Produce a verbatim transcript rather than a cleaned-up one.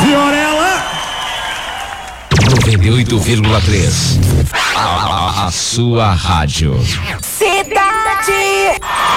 Fiorella! noventa e oito vírgula três. A, a, a sua rádio. Cidade.